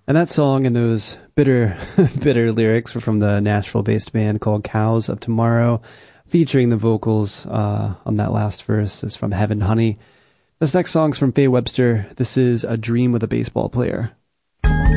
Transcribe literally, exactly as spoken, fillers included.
And that song and those bitter, bitter lyrics were from the Nashville-based band called Cows of Tomorrow, featuring the vocals uh, on that last verse is from Heaven Honey. This next song's from Faye Webster. This is A Dream with a Baseball Player.